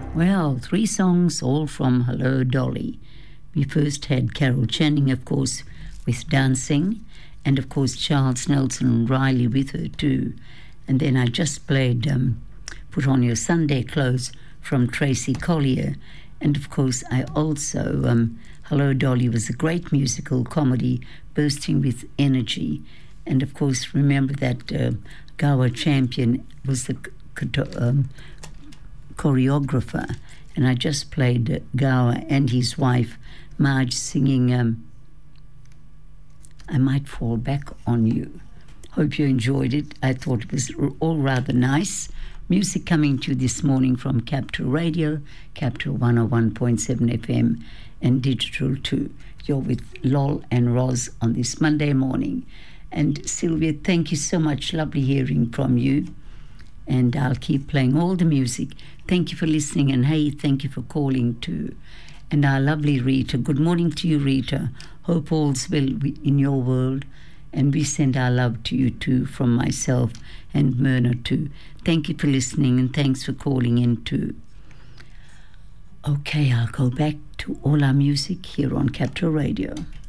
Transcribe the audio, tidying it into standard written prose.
Well, 3 songs, all from Hello Dolly. We first had Carol Channing, of course, with Dancing, and of course Charles Nelson and Riley with her too. And then I just played Put On Your Sunday Clothes from Tracy Collier. And of course I also, Hello Dolly was a great musical comedy bursting with energy. And of course remember that Gower Champion was the choreographer, and I just played Gower and his wife Marge singing I Might Fall Back on You. Hope you enjoyed it. I thought it was all rather nice. Music coming to you this morning from Capital Radio, Capital 101.7 FM and digital too. You're with Lol and Roz on this Monday morning. And Sylvia, thank you so much. Lovely hearing from you. And I'll keep playing all the music. Thank you for listening. And hey, thank you for calling too. And our lovely Rita. Good morning to you, Rita. Hope all's well in your world. And we send our love to you too from myself and Myrna too. Thank you for listening and thanks for calling in too. Okay, I'll go back to all our music here on Capital Radio.